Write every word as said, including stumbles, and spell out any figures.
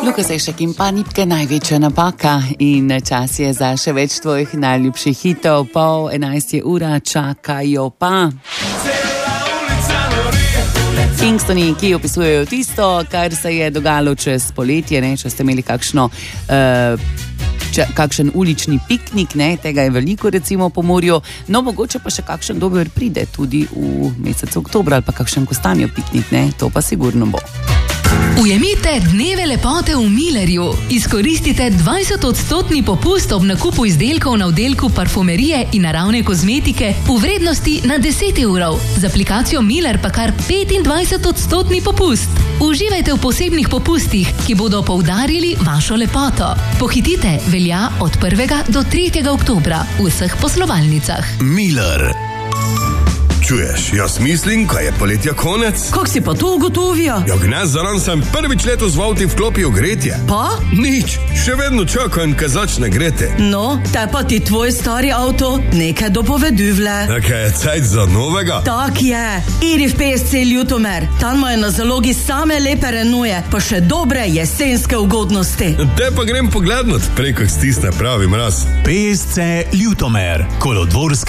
Luka Sešek in pa Nipke, največja napaka in čas je za še več tvojih najljubših hitov. Pol enajst je ura, čakajo pa Kingstoni, ki opisujejo tisto, kar se je dogajalo čez poletje, ne? Če ste imeli kakšno, uh, če, kakšen ulični piknik, ne? Tega je veliko recimo po morju, no mogoče pa še kakšen dober pride tudi v mesecu oktobra ali pa kakšen kostanjo piknik, ne? To pa sigurno bo. Ujemite dneve lepote v Millerju. Izkoristite dvajset odstotni popust ob nakupu izdelkov na oddelku parfumerije in naravne kozmetike v vrednosti na deset evrov. Z aplikacijo Miller pa kar petindvajset odstotni popust. Uživajte v posebnih popustih, ki bodo poudarili vašo lepoto. Pohitite, velja od prvega do tretjega oktobra v vseh poslovalnicah. Miller. Čuješ, jaz mislim, kaj je poletja konec. Kako si pa to ugotovil? Ja, gnez zaran sem prvič letos v avti vklopil gretje. Pa? Nič, še vedno čakam, kaj začne greti. No, te pa ti tvoj stari avto nekaj dopoveduvle. Nekaj je cajt za novega? Tak je. Iri v P S C Ljutomer. Tam imajo na zalogi same lepe renuje, pa še dobre jesenske ugodnosti. Te pa grem poglednot, preko stisne pravi mraz. P S C Ljutomer, kolodvorski